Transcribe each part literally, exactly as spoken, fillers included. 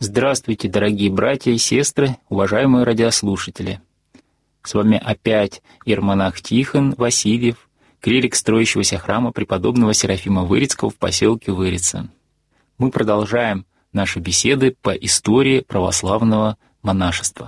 Здравствуйте, дорогие братья и сестры, уважаемые радиослушатели. С вами опять иеромонах Тихон Васильев, клирик строящегося храма преподобного Серафима Вырицкого в поселке Вырица. Мы продолжаем наши беседы по истории православного монашества.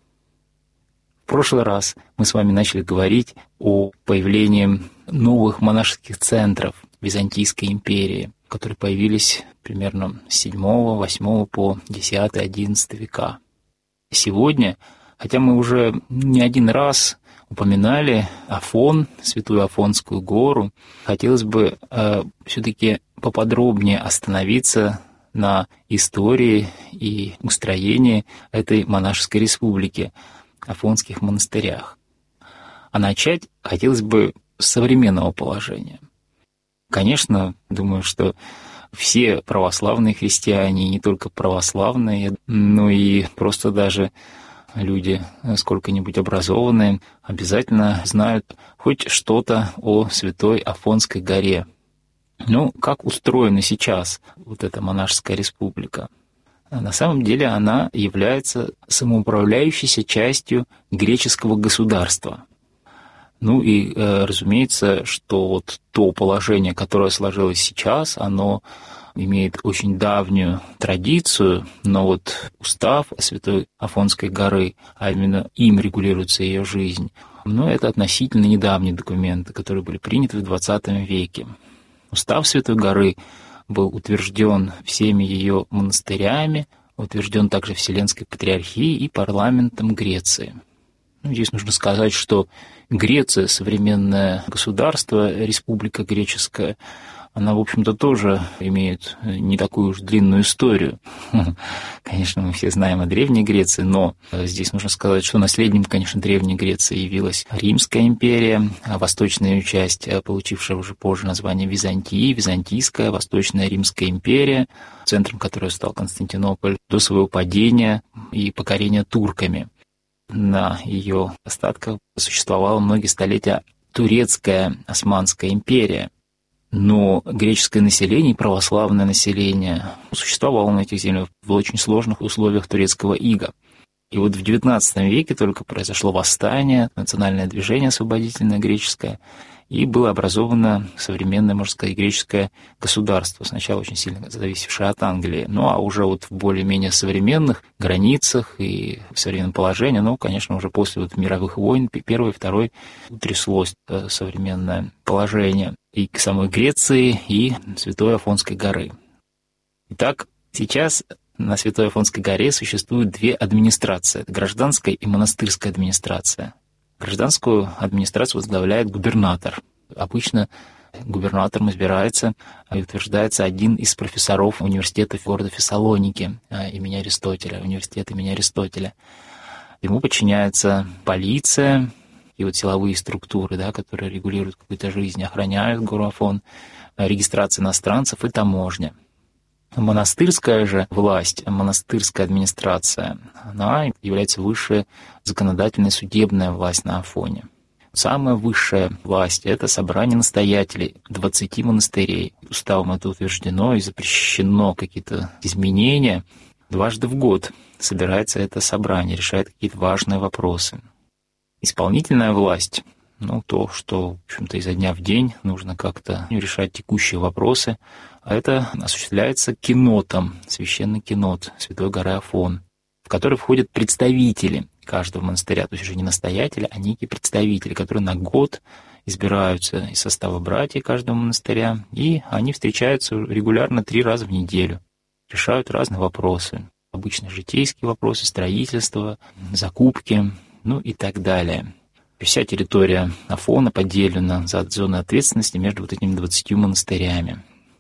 В прошлый раз мы с вами начали говорить о появлении новых монашеских центров Византийской империи, которые появились примерно с седьмого, восьмого по десятый, одиннадцатый века. Сегодня, хотя мы уже не один раз упоминали Афон, Святую Афонскую гору, хотелось бы э, все-таки поподробнее остановиться на истории и устроении этой монашеской республики, Афонских монастырях. А начать хотелось бы с современного положения. Конечно, думаю, что все православные христиане, не только православные, но и просто даже люди сколько-нибудь образованные, обязательно знают хоть что-то о Святой Афонской горе. Ну, как устроена сейчас вот эта монашеская республика? На самом деле она является самоуправляющейся частью греческого государства. Ну и, разумеется, что вот то положение, которое сложилось сейчас, оно имеет очень давнюю традицию, но вот устав Святой Афонской горы, а именно им регулируется ее жизнь, но это относительно недавние документы, которые были приняты в двадцатом веке. Устав Святой горы был утвержден всеми ее монастырями, утвержден также Вселенской Патриархией и парламентом Греции. Ну, здесь нужно сказать, что Греция, современное государство, республика греческая, она, в общем-то, тоже имеет не такую уж длинную историю. Конечно, мы все знаем о Древней Греции, но здесь нужно сказать, что наследником, конечно, Древней Греции явилась Римская империя, а восточная ее часть, получившая уже позже название Византии, Византийская, Восточная Римская империя, центром которой стал Константинополь до своего падения и покорения турками. На ее остатках существовала многие столетия Турецкая Османская империя. Но греческое население и православное население существовало на этих землях в очень сложных условиях турецкого ига. И вот в девятнадцатом веке только произошло восстание, национальное движение освободительное греческое, и было образовано современное, можно сказать, греческое государство, сначала очень сильно зависевшее от Англии, ну а уже вот в более-менее современных границах и в современном положении, ну, конечно, уже после вот мировых войн, первой и второй, утряслось современное положение и к самой Греции, и Святой Афонской горы. Итак, сейчас на Святой Афонской горе существуют две администрации – гражданская и монастырская администрация. Гражданскую администрацию возглавляет губернатор. Обычно губернатором избирается и утверждается один из профессоров университета города Фессалоники имени Аристотеля, университета имени Аристотеля. Ему подчиняется полиция и вот силовые структуры, да, которые регулируют какую-то жизнь, охраняют гору Афон, регистрация иностранцев и таможня. Монастырская же власть, монастырская администрация, она является высшей законодательной судебная власть на Афоне. Самая высшая власть – это собрание настоятелей двадцати монастырей. Уставом это утверждено и запрещено какие-то изменения. Дважды в год собирается это собрание, решает какие-то важные вопросы. Исполнительная власть – ну, то, что, в общем-то, изо дня в день нужно как-то решать текущие вопросы, а это осуществляется кинотом, священный кинот Святой горы Афон, в который входят представители каждого монастыря, то есть уже не настоятели, а некие представители, которые на год избираются из состава братьев каждого монастыря, и они встречаются регулярно три раза в неделю, решают разные вопросы, обычно житейские вопросы, строительство, закупки, ну и так далее. Вся территория Афона поделена за зоны ответственности между вот этими двадцатью монастырями.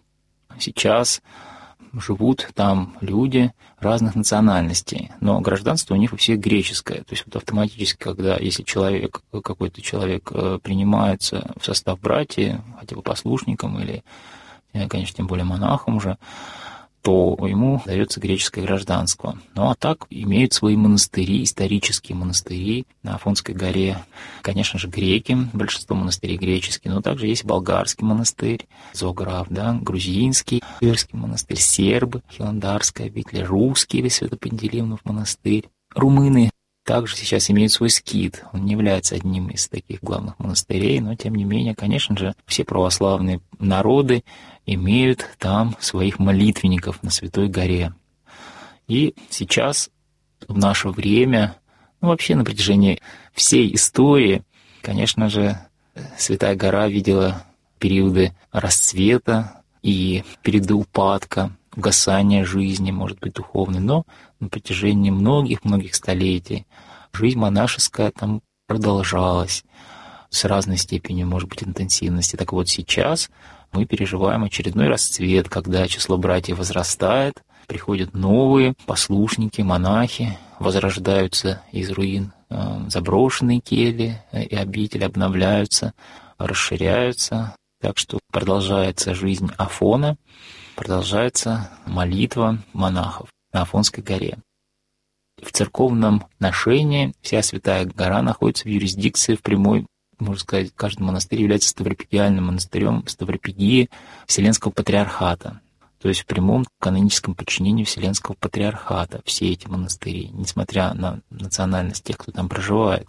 Сейчас живут там люди разных национальностей, но гражданство у них у всех греческое. То есть вот автоматически, когда если человек, какой-то человек принимается в состав братьев, хотя бы послушником или, конечно, тем более монахом уже, то ему дается греческое гражданство. Ну а так имеют свои монастыри, исторические монастыри на Афонской горе. Конечно же, греки, большинство монастырей греческие, но также есть болгарский монастырь, Зограф, да, грузинский, Иверский монастырь, сербы, Хиландарская обитель, русский или Свято-Пантелеимонов монастырь. Румыны также сейчас имеют свой скит. Он не является одним из таких главных монастырей, но тем не менее, конечно же, все православные народы имеют там своих молитвенников на Святой горе. И сейчас, в наше время, ну, вообще на протяжении всей истории, конечно же, Святая гора видела периоды расцвета и периоды упадка, угасания жизни, может быть, духовной, но на протяжении многих-многих столетий жизнь монашеская там продолжалась с разной степенью, может быть, интенсивности. Так вот, сейчас мы переживаем очередной расцвет, когда число братьев возрастает, приходят новые послушники, монахи, возрождаются из руин заброшенные кельи и обители, обновляются, расширяются. Так что продолжается жизнь Афона, продолжается молитва монахов на Афонской горе. В церковном ношении вся Святая гора находится в юрисдикции в прямой, можно сказать, каждый монастырь является ставропигиальным монастырем Ставропигии Вселенского патриархата, то есть в прямом каноническом подчинении Вселенского патриархата все эти монастыри, несмотря на национальность тех, кто там проживает.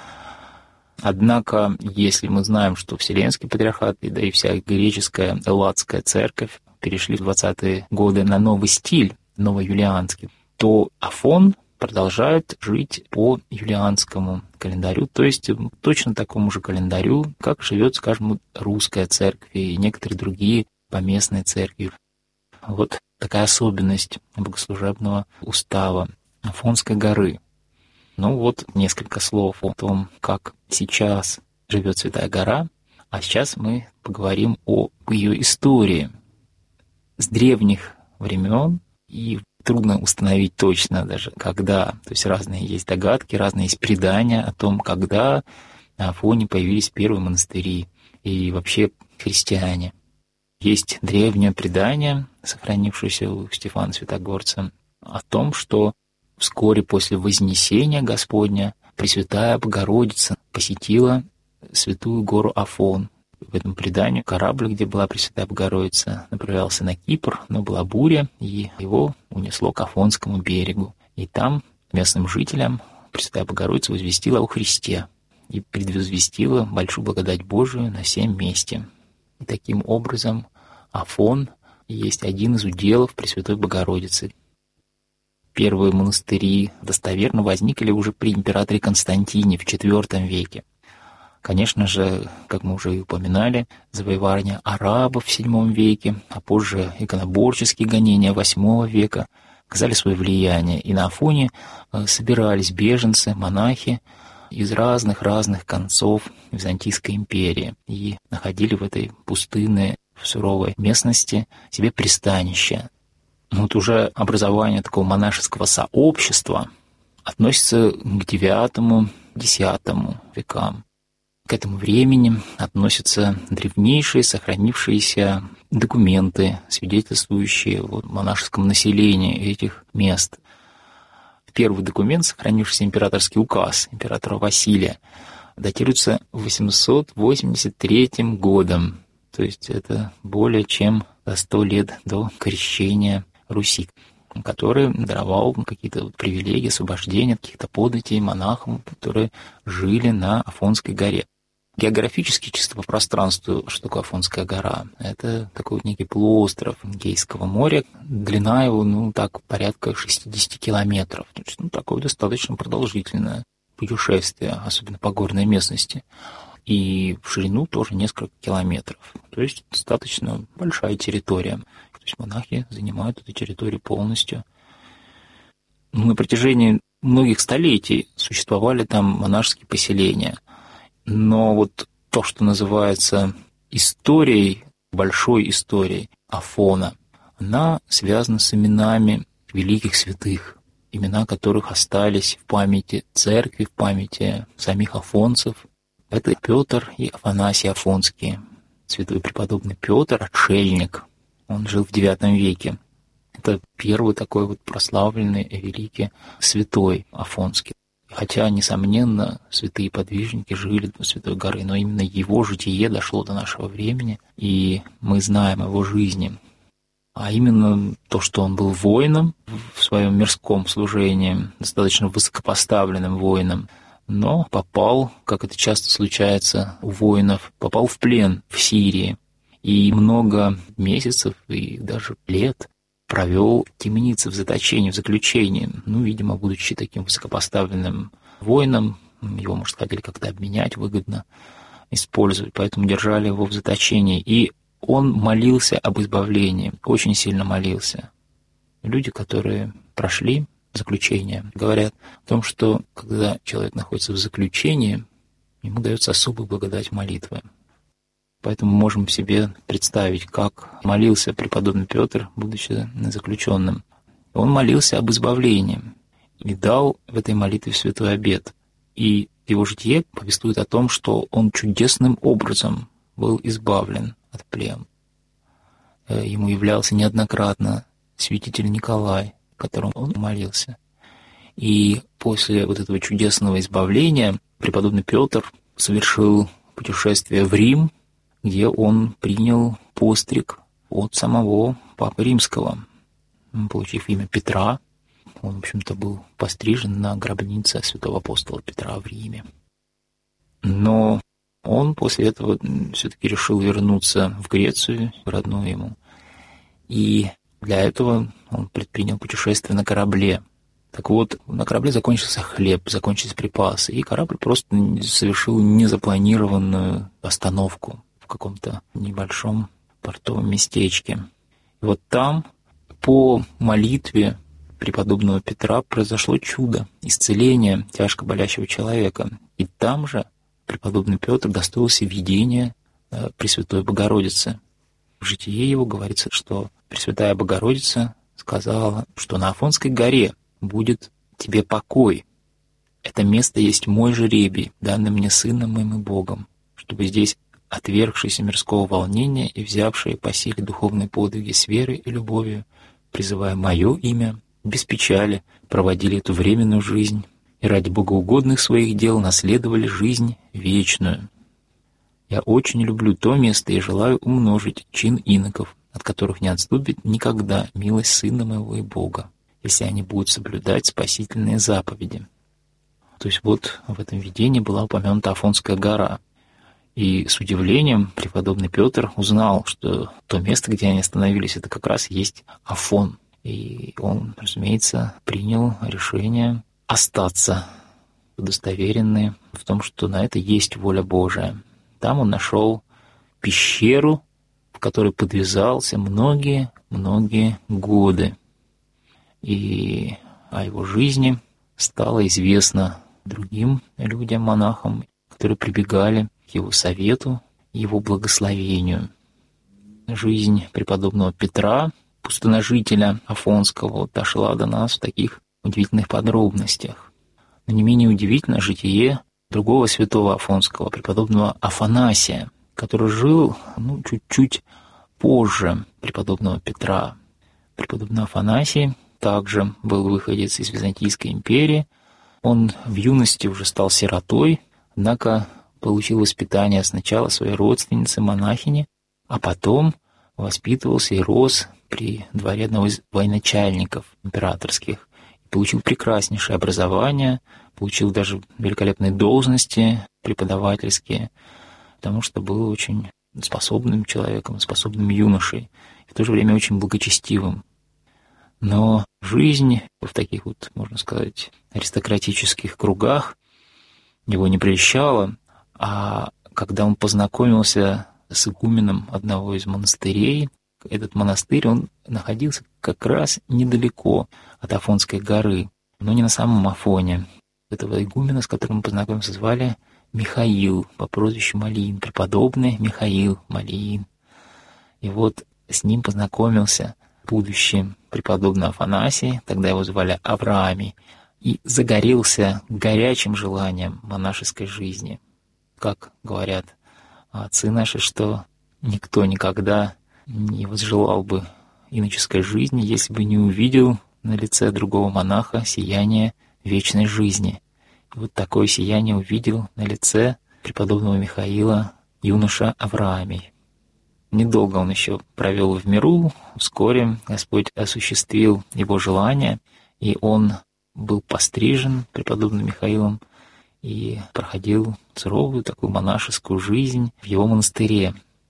Однако, если мы знаем, что Вселенский патриархат, да и вся греческая элладская церковь перешли в двадцатые годы на новый стиль, новоюлианский, то Афон продолжают жить по юлианскому календарю, то есть точно такому же календарю, как живет, скажем, русская церковь и некоторые другие поместные церкви. Вот такая особенность богослужебного устава Афонской горы. Ну вот несколько слов о том, как сейчас живет Святая гора, а сейчас мы поговорим о ее истории. С древних времен, и трудно установить точно даже, когда, то есть разные есть догадки, разные есть предания о том, когда на Афоне появились первые монастыри и вообще христиане. Есть древнее предание, сохранившееся у Стефана Святогорца, о том, что вскоре после Вознесения Господня Пресвятая Богородица посетила святую гору Афон. В этом предании корабль, где была Пресвятая Богородица, направлялся на Кипр, но была буря, и его унесло к Афонскому берегу. И там местным жителям Пресвятая Богородица возвестила о Христе и предвозвестила большую благодать Божию на всем месте. И таким образом Афон есть один из уделов Пресвятой Богородицы. Первые монастыри достоверно возникли уже при императоре Константине в четвёртом веке. Конечно же, как мы уже и упоминали, завоевание арабов в седьмом веке, а позже иконоборческие гонения восьмого века оказали свое влияние. И на Афоне собирались беженцы, монахи из разных-разных концов Византийской империи и находили в этой пустынной, суровой местности себе пристанище. Вот уже образование такого монашеского сообщества относится к девятому-десятому векам. К этому времени относятся древнейшие сохранившиеся документы, свидетельствующие о монашеском населении этих мест. Первый документ, сохранившийся императорский указ императора Василия, датируется восемьсот восемьдесят третьим годом, то есть это более чем за сто лет до крещения Руси, который даровал какие-то привилегии, освобождения от каких-то податей монахам, которые жили на Афонской горе. Географически, чисто по пространству, что такое Афонская гора? Это такой некий полуостров Эгейского моря. Длина его, ну, так, порядка шестьдесят километров. То есть, ну, такое достаточно продолжительное путешествие, особенно по горной местности. И в ширину тоже несколько километров. То есть, достаточно большая территория. То есть, монахи занимают эту территорию полностью. На протяжении многих столетий существовали там монашеские поселения. Но вот то, что называется историей, большой историей Афона, она связана с именами великих святых, имена которых остались в памяти церкви, в памяти самих афонцев. Это Петр и Афанасий Афонские. Святой преподобный Петр, отшельник, он жил в девятом веке. Это первый такой вот прославленный и великий святой афонский. Хотя, несомненно, святые подвижники жили у Святой горы, но именно его житие дошло до нашего времени, и мы знаем о его жизни. А именно то, что он был воином в своем мирском служении, достаточно высокопоставленным воином, но попал, как это часто случается у воинов, попал в плен в Сирии. И много месяцев и даже лет провел в темнице, в заточении, в заключении. Ну, видимо, будучи таким высокопоставленным воином, его, можно сказать, как-то обменять выгодно, использовать, поэтому держали его в заточении. И он молился об избавлении, очень сильно молился. Люди, которые прошли заключение, говорят о том, что когда человек находится в заключении, ему дается особая благодать молитвы. Поэтому можем себе представить, как молился преподобный Петр, будучи заключенным. Он молился об избавлении и дал в этой молитве святой обет. И его житие повествует о том, что он чудесным образом был избавлен от плена. Ему являлся неоднократно святитель Николай, которому он молился. И после вот этого чудесного избавления преподобный Петр совершил путешествие в Рим, где он принял постриг от самого Папы Римского, получив имя Петра. Он, в общем-то, был пострижен на гробнице святого апостола Петра в Риме. Но он после этого все-таки решил вернуться в Грецию, родную ему. И для этого он предпринял путешествие на корабле. Так вот, на корабле закончился хлеб, закончились припасы, и корабль просто совершил незапланированную остановку в каком-то небольшом портовом местечке. И вот там, по молитве преподобного Петра, произошло чудо, исцеление тяжко болящего человека. И там же преподобный Петр достоился видения Пресвятой Богородицы. В житие его говорится, что Пресвятая Богородица сказала, что на Афонской горе будет тебе покой. Это место есть мой жребий, данный мне Сыном моим и Богом, чтобы здесь отвергшиеся мирского волнения и взявшие по силе духовные подвиги с верой и любовью, призывая мое имя, без печали проводили эту временную жизнь и ради богоугодных своих дел наследовали жизнь вечную. Я очень люблю то место и желаю умножить чин иноков, от которых не отступит никогда милость Сына моего и Бога, если они будут соблюдать спасительные заповеди. То есть вот в этом видении была упомянута Афонская гора. И с удивлением преподобный Петр узнал, что то место, где они остановились, это как раз есть Афон. И он, разумеется, принял решение остаться, удостоверенный в том, что на это есть воля Божия. Там он нашел пещеру, в которой подвязался многие-многие годы. И о его жизни стало известно другим людям, монахам, которые прибегали к его совету, его благословению. Жизнь преподобного Петра, пустоножителя Афонского, дошла до нас в таких удивительных подробностях. Но не менее удивительно житие другого святого Афонского, преподобного Афанасия, который жил ну, чуть-чуть позже преподобного Петра. Преподобный Афанасий также был выходец из Византийской империи. Он в юности уже стал сиротой, однако получил воспитание сначала своей родственницы, монахини, а потом воспитывался и рос при дворе одного из военачальников императорских. Получил прекраснейшее образование, получил даже великолепные должности преподавательские, потому что был очень способным человеком, способным юношей, и в то же время очень благочестивым. Но жизнь в таких вот, можно сказать, аристократических кругах его не прельщала, а когда он познакомился с игуменом одного из монастырей, этот монастырь, он находился как раз недалеко от Афонской горы, но не на самом Афоне. Этого игумена, с которым он познакомился, звали Михаил, по прозвищу Малиин, преподобный Михаил Малиин. И вот с ним познакомился будущий преподобный Афанасий, тогда его звали Авраамий, и загорелся горячим желанием монашеской жизни. Как говорят отцы наши, что никто никогда не возжелал бы иноческой жизни, если бы не увидел на лице другого монаха сияние вечной жизни. И вот такое сияние увидел на лице преподобного Михаила юноша Авраамий. Недолго он еще провел в миру, вскоре Господь осуществил его желание, и он был пострижен преподобным Михаилом и проходил суровую такую монашескую жизнь в его монастыре.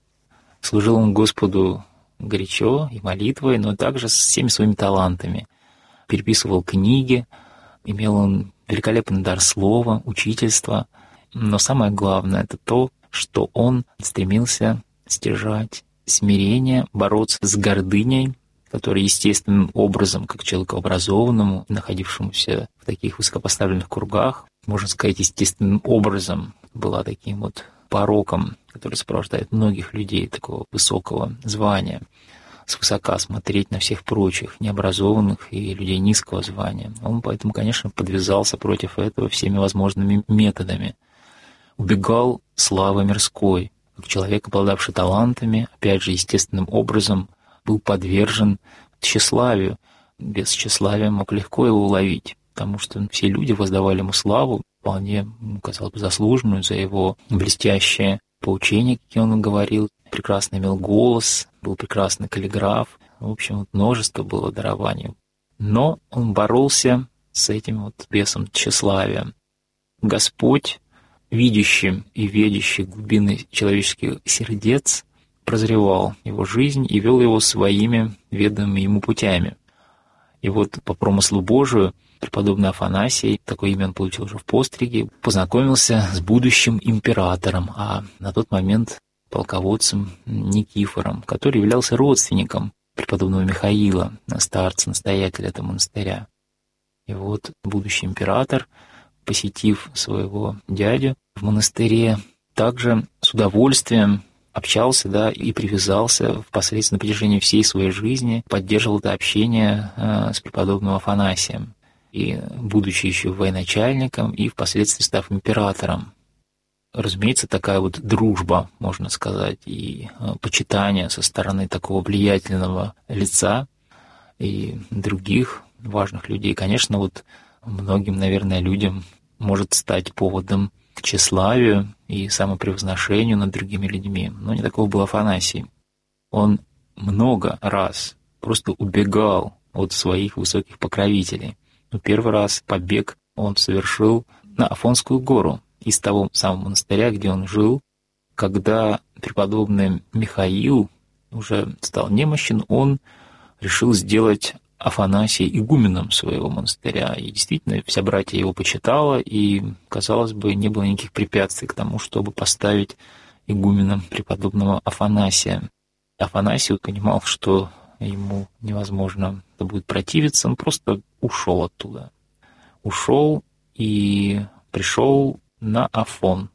Служил он Господу горячо и молитвой, но также с всеми своими талантами. Переписывал книги, имел он великолепный дар слова, учительства. Но самое главное — это то, что он стремился стяжать смирение, бороться с гордыней, которая естественным образом, как человеку образованному, находившемуся в таких высокопоставленных кругах, можно сказать, естественным образом была таким вот пороком, который сопровождает многих людей такого высокого звания, свысока смотреть на всех прочих, необразованных и людей низкого звания. Он поэтому, конечно, подвязался против этого всеми возможными методами. Убегал славы мирской, как человек, обладавший талантами, опять же, естественным образом, был подвержен тщеславию. Без тщеславия мог легко его уловить, потому что все люди воздавали ему славу, вполне, казалось бы, заслуженную за его блестящее поучение, как он говорил. Прекрасно имел голос, был прекрасный каллиграф. В общем, множество было дарований. Но он боролся с этим вот бесом тщеславия. Господь, видящий и видящий глубины человеческих сердец, прозревал его жизнь и вел его своими ведомыми ему путями. И вот по промыслу Божию преподобный Афанасий, такое имя он получил уже в постриге, познакомился с будущим императором, а на тот момент полководцем Никифором, который являлся родственником преподобного Михаила, старца, настоятеля этого монастыря. И вот будущий император, посетив своего дядю в монастыре, также с удовольствием общался, да, и привязался впоследствии на протяжении всей своей жизни, поддерживал это общение э, с преподобным Афанасием, и будучи еще военачальником, и впоследствии став императором. Разумеется, такая вот дружба, можно сказать, и э, почитание со стороны такого влиятельного лица и других важных людей, конечно, вот многим, наверное, людям может стать поводом к тщеславию и самопревозношению над другими людьми. Но не такого был Афанасий. Он много раз просто убегал от своих высоких покровителей. Но первый раз побег он совершил на Афонскую гору из того самого монастыря, где он жил. Когда преподобный Михаил уже стал немощен, он решил сделать Афанасия игуменом своего монастыря. И действительно, вся братья его почитала, и, казалось бы, не было никаких препятствий к тому, чтобы поставить игуменом преподобного Афанасия. Афанасий понимал, что ему невозможно это будет противиться, он просто ушел оттуда. Ушел и пришел на Афон.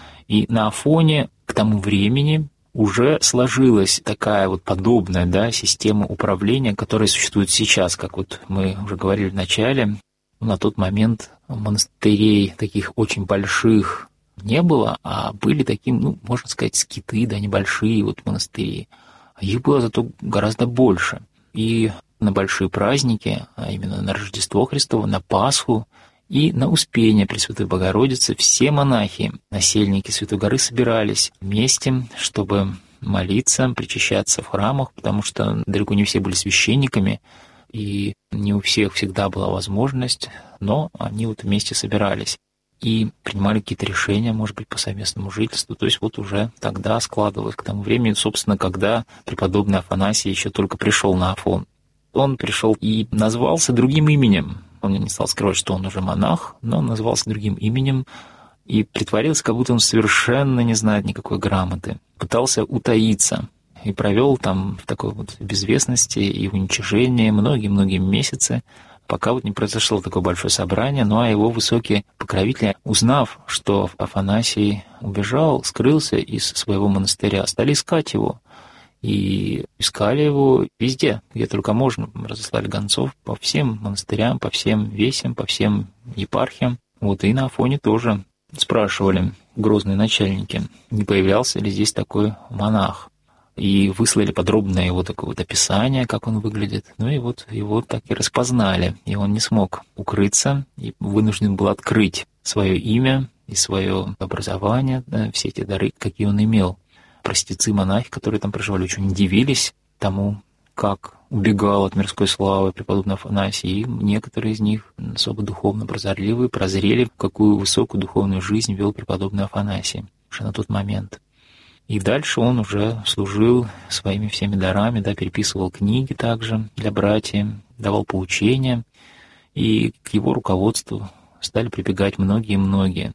И на Афоне к тому времени уже сложилась такая вот подобная, да, система управления, которая существует сейчас, как вот мы уже говорили в начале. На тот момент монастырей таких очень больших не было, а были такие, ну, можно сказать, скиты, да, небольшие вот монастыри. А их было зато гораздо больше. И на большие праздники, а именно на Рождество Христово, на Пасху и на Успение Пресвятой Богородицы все монахи, насельники Святой горы собирались вместе, чтобы молиться, причащаться в храмах, потому что далеко не все были священниками, и не у всех всегда была возможность, но они вот вместе собирались и принимали какие-то решения, может быть, по совместному жительству. То есть вот уже тогда складывалось к тому времени, собственно, когда преподобный Афанасий еще только пришел на Афон. Он пришел и назвался другим именем. Он не стал скрывать, что он уже монах, но он назвался другим именем и притворился, как будто он совершенно не знает никакой грамоты. Пытался утаиться и провел там в такой вот безвестности и уничижении многие-многие месяцы, пока вот не произошло такое большое собрание. Ну а его высокие покровители, узнав, что Афанасий убежал, скрылся из своего монастыря, стали искать его. И искали его везде, где только можно. Разослали гонцов по всем монастырям, по всем весям, по всем епархиям. Вот и на Афоне тоже спрашивали грозные начальники, не появлялся ли здесь такой монах. и выслали подробное его такое вот описание, как он выглядит. Ну и вот его так и распознали, и он не смог укрыться, и вынужден был открыть свое имя и свое образование, да, все эти дары, какие он имел. Простецы-монахи, которые там проживали, очень удивились тому, как убегал от мирской славы преподобный Афанасий, и некоторые из них, особо духовно прозорливые, прозрели, какую высокую духовную жизнь вел преподобный Афанасий уже на тот момент. И дальше он уже служил своими всеми дарами, да, переписывал книги также для братьев, давал поучения, и к его руководству стали прибегать многие-многие.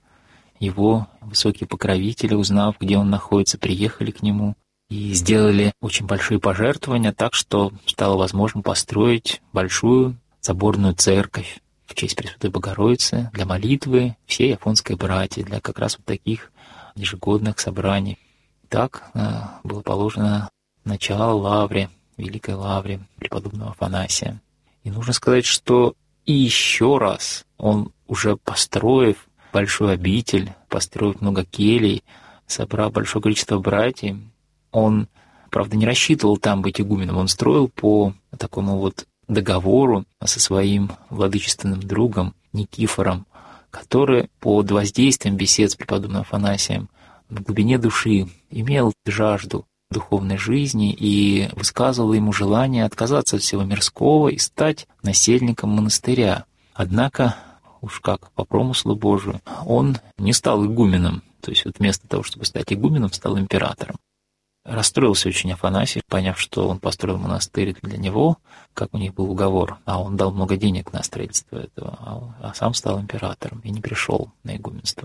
Его высокие покровители, узнав, где он находится, приехали к нему и сделали очень большие пожертвования, так что стало возможно построить большую соборную церковь в честь Пресвятой Богородицы для молитвы всей Афонской братьи, для как раз вот таких ежегодных собраний. Так было положено начало лавре, великой лавре преподобного Афанасия. И нужно сказать, что и еще раз он, уже построив большую обитель, построив много келей, собрав большое количество братьев, он, правда, не рассчитывал там быть игуменом, он строил по такому вот договору со своим владычественным другом Никифором, который под воздействием бесед с преподобным Афанасием в глубине души имел жажду духовной жизни и высказывал ему желание отказаться от всего мирского и стать насельником монастыря. Однако, уж как по промыслу Божию, он не стал игуменом, то есть вот вместо того, чтобы стать игуменом, стал императором. Расстроился очень Афанасий, поняв, что он построил монастырь для него, как у них был уговор, а он дал много денег на строительство этого, а сам стал императором и не пришел на игуменство.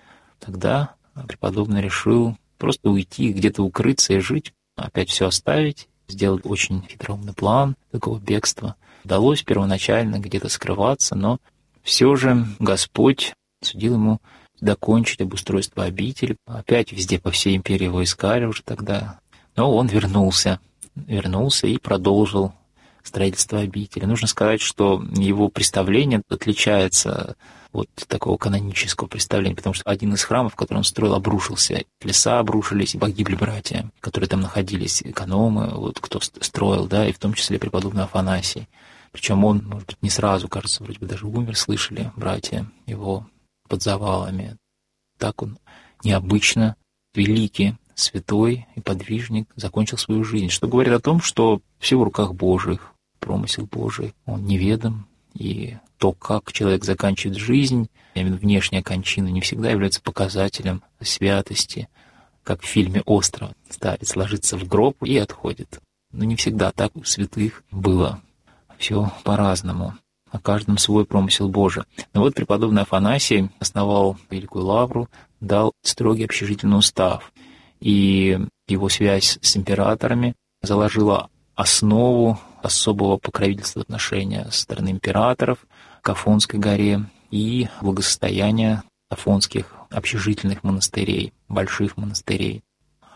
Тогда преподобный решил просто уйти, где-то укрыться и жить, опять все оставить, сделать очень хитроумный план такого бегства. Удалось первоначально где-то скрываться, но все же Господь судил ему докончить обустройство обители. Опять везде по всей империи его искали уже тогда. Но он вернулся, вернулся и продолжил строительство обители. Нужно сказать, что его представление отличается от такого канонического представления, потому что один из храмов, который он строил, обрушился. Леса обрушились, и погибли братья, которые там находились, экономы, вот кто строил, да, и в том числе преподобный Афанасий. Причем он, может быть, не сразу, кажется, вроде бы даже умер, слышали братья его под завалами. Так он необычно, великий, святой и подвижник закончил свою жизнь, что говорит о том, что все в руках Божьих, промысел Божий, он неведом, и то, как человек заканчивает жизнь, именно внешняя кончина, не всегда является показателем святости, как в фильме «Остров». Старец ложится в гроб и отходит. Но не всегда так у святых было. Все по-разному. О каждом свой промысел Божий. Но вот преподобный Афанасий основал Великую Лавру, дал строгий общежительный устав. И его связь с императорами заложила основу особого покровительства отношения со стороны императоров к Афонской горе и благосостояния афонских общежительных монастырей, больших монастырей.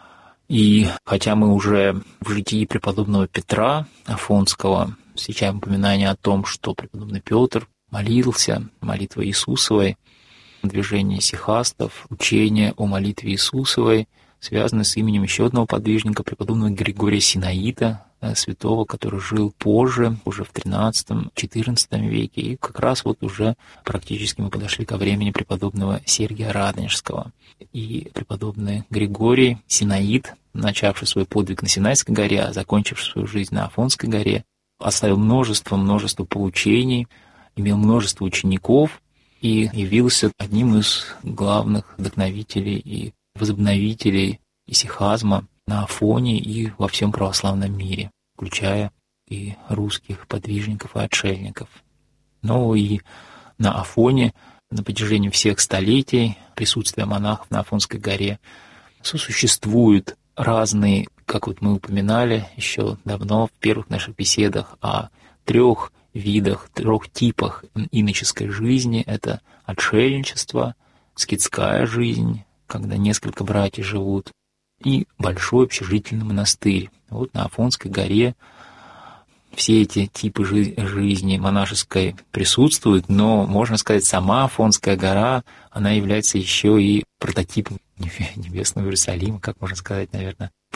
И хотя мы уже в житии преподобного Петра Афонского встречаем упоминание о том, что преподобный Петр молился молитвой Иисусовой, движение сихастов, учение о молитве Иисусовой, связано с именем еще одного подвижника, преподобного Григория Синаита, святого, который жил позже, уже в тринадцатом-четырнадцатом веке, и как раз вот уже практически мы подошли ко времени преподобного Сергия Радонежского. И преподобный Григорий Синаит, начавший свой подвиг на Синайской горе, а закончивший свою жизнь на Афонской горе, оставил множество-множество поучений, имел множество учеников и явился одним из главных вдохновителей и возобновителей исихазма на Афоне и во всем православном мире, включая и русских подвижников и отшельников. Но и на Афоне на протяжении всех столетий присутствия монахов на Афонской горе сосуществуют разные, как вот мы упоминали еще давно в первых наших беседах, о трех видах, трех типах иноческой жизни. Это отшельничество, скитская жизнь, когда несколько братьев живут, и большой общежительный монастырь. Вот на Афонской горе все эти типы жи- жизни монашеской присутствуют, но, можно сказать, сама Афонская гора, она является еще и прототипом небесного Иерусалима, как можно сказать, наверное,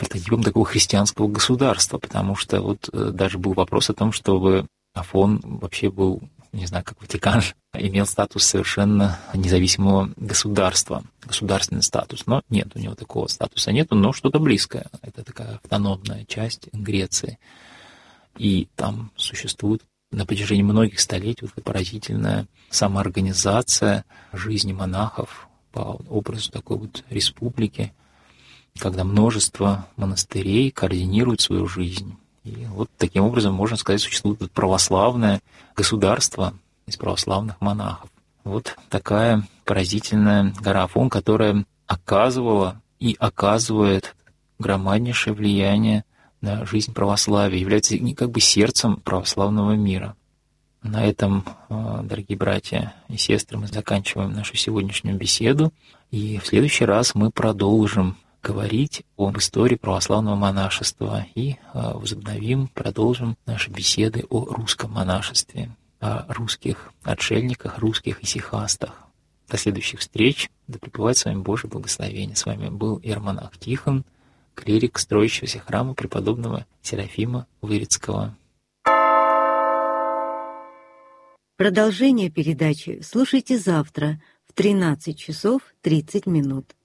прототипом такого христианского государства, потому что вот даже был вопрос о том, чтобы Афон вообще был, не знаю, как Ватикан, имел статус совершенно независимого государства, государственный статус, но нет, у него такого статуса нет, но что-то близкое. Это такая автономная часть Греции. И там существует на протяжении многих столетий вот эта поразительная самоорганизация жизни монахов по образу такой вот республики, когда множество монастырей координируют свою жизнь. И вот таким образом, можно сказать, существует православное государство из православных монахов. Вот такая поразительная гора Афон, которая оказывала и оказывает громаднейшее влияние на жизнь православия, является как бы сердцем православного мира. На этом, дорогие братья и сестры, мы заканчиваем нашу сегодняшнюю беседу, и в следующий раз мы продолжим говорить об истории православного монашества и возобновим, продолжим наши беседы о русском монашестве, о русских отшельниках, русских исихастах. До следующих встреч. Да пребывает с вами Божье благословение. С вами был иеромонах Тихон, клирик строящегося храма преподобного Серафима Вырицкого. Продолжение передачи слушайте завтра в тринадцать часов тридцать минут.